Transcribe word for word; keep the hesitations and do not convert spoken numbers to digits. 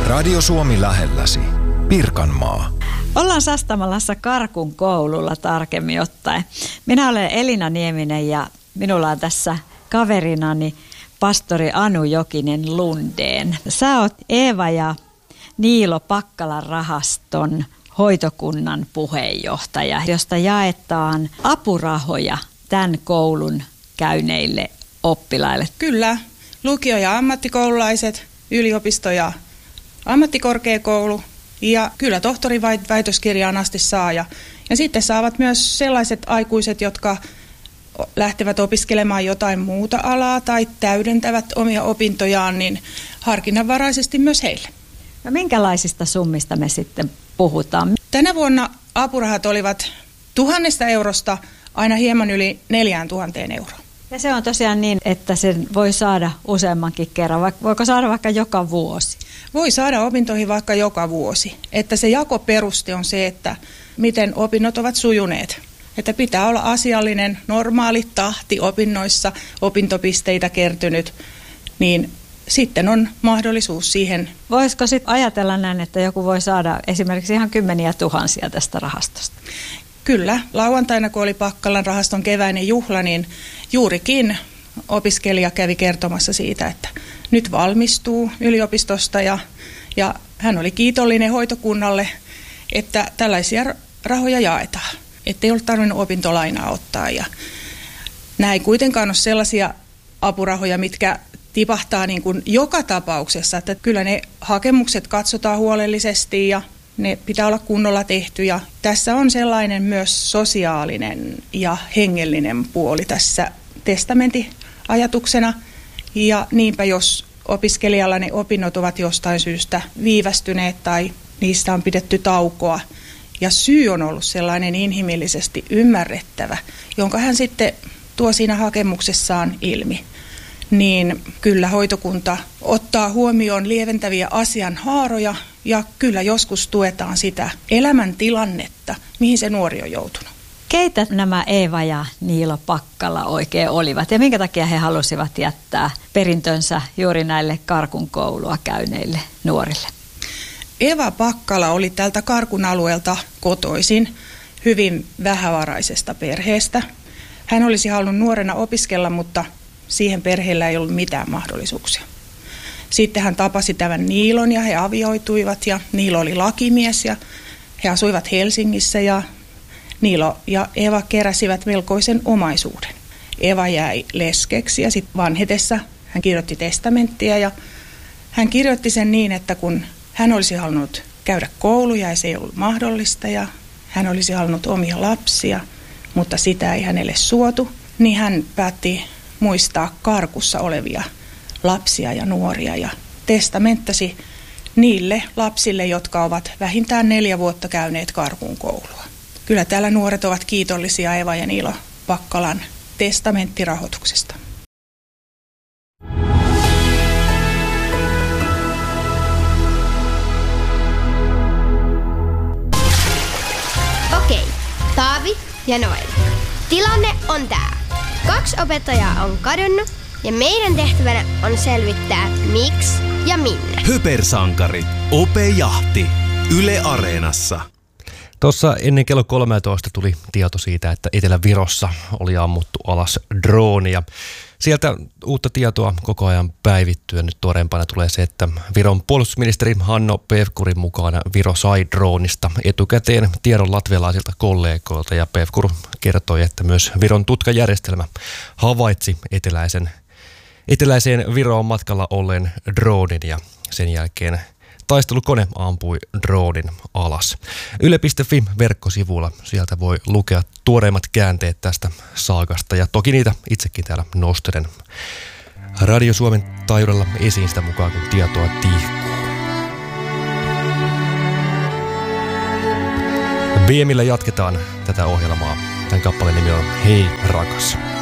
Radio Suomi lähelläsi. Pirkanmaa. Ollaan Sastamalassa Karkun koululla tarkemmin ottaen. Minä olen Elina Nieminen ja minulla on tässä kaverinani pastori Anu Jokinen Lundeen. Sä oot Eeva ja Niilo Pakkalan rahaston hoitokunnan puheenjohtaja, josta jaetaan apurahoja tämän koulun käyneille oppilaille. Kyllä, lukio- ja ammattikoululaiset, yliopisto- ja ammattikorkeakoulu ja kyllä tohtorin väitöskirjaan asti saa. Ja, ja sitten saavat myös sellaiset aikuiset, jotka lähtevät opiskelemaan jotain muuta alaa tai täydentävät omia opintojaan, niin harkinnanvaraisesti myös heille. No minkälaisista summista me sitten puhutaan? Tänä vuonna apurahat olivat tuhannesta eurosta aina hieman yli neljään tuhanteen euroa. Ja se on tosiaan niin, että sen voi saada useammankin kerran. Voiko saada vaikka joka vuosi? Voi saada opintoihin vaikka joka vuosi. Että se jakoperuste on se, että miten opinnot ovat sujuneet. Että pitää olla asiallinen, normaali tahti opinnoissa, opintopisteitä kertynyt, niin sitten on mahdollisuus siihen. Voisiko sitten ajatella näin, että joku voi saada esimerkiksi ihan kymmeniä tuhansia tästä rahastosta? Kyllä. Lauantaina, kun oli Pakkalan rahaston keväinen juhla, niin juurikin opiskelija kävi kertomassa siitä, että nyt valmistuu yliopistosta ja, ja hän oli kiitollinen hoitokunnalle, että tällaisia rahoja jaetaan. Että ei ollut tarvinnut opintolainaa ottaa. Ja nämä ei kuitenkaan ole sellaisia apurahoja, mitkä tipahtaa niin kuin joka tapauksessa. Että kyllä ne hakemukset katsotaan huolellisesti ja ne pitää olla kunnolla tehty. Ja tässä on sellainen myös sosiaalinen ja hengellinen puoli tässä testamentiajatuksena. Ja niinpä jos opiskelijalla ne opinnot ovat jostain syystä viivästyneet tai niistä on pidetty taukoa, ja syy on ollut sellainen inhimillisesti ymmärrettävä, jonka hän sitten tuo siinä hakemuksessaan ilmi, niin kyllä hoitokunta ottaa huomioon lieventäviä asianhaaroja ja kyllä joskus tuetaan sitä elämäntilannetta, mihin se nuori on joutunut. Keitä nämä Eeva ja Niilo Pakkala oikein olivat ja minkä takia he halusivat jättää perintönsä juuri näille Karkun koulua käyneille nuorille? Eeva Pakkala oli tältä Karkun alueelta kotoisin hyvin vähävaraisesta perheestä. Hän olisi halunnut nuorena opiskella, mutta siihen perheellä ei ollut mitään mahdollisuuksia. Sitten hän tapasi tämän Niilon ja he avioituivat ja Niilo oli lakimies ja he asuivat Helsingissä ja Niilo ja Eeva keräsivät melkoisen omaisuuden. Eeva jäi leskeksi ja sitten vanhetessa hän kirjoitti testamenttia ja hän kirjoitti sen niin, että kun hän olisi halunnut käydä kouluja ja se ei ollut mahdollista ja hän olisi halunnut omia lapsia, mutta sitä ei hänelle suotu, niin hän päätti muistaa Karkussa olevia lapsia ja nuoria ja testamenttasi niille lapsille, jotka ovat vähintään neljä vuotta käyneet Karkun koulua. Kyllä täällä nuoret ovat kiitollisia Eeva ja Niilo Pakkalan testamenttirahoituksesta. Okei, Taavi ja Noel. Tilanne on tää. Kaksi opettajaa on kadonnut ja meidän tehtävänä on selvittää miksi ja minne. Hypersankarit. Opejahti. Yle Areenassa. Tuossa ennen kello kolmetoista tuli tieto siitä, että Etelä-Virossa oli ammuttu alas drooni ja sieltä uutta tietoa koko ajan päivittyä. Nyt tuoreempana tulee se, että Viron puolustusministeri Hanno Pevkurin mukaan Viro sai droonista etukäteen tiedon latvialaisilta kollegoilta ja Pevkur kertoi, että myös Viron tutkajärjestelmä havaitsi eteläisen, eteläiseen Viroon matkalla olleen droonin ja sen jälkeen taistelukone ampui droonin alas. Yle piste fi verkkosivulla sieltä voi lukea tuoreimmat käänteet tästä saakasta ja toki niitä itsekin täällä nostelen Radio Suomen taajuudella esiin sitä mukaan, kun tietoa tihkuu. V M:llä jatketaan tätä ohjelmaa. Tämän kappaleen nimi on Hei rakas.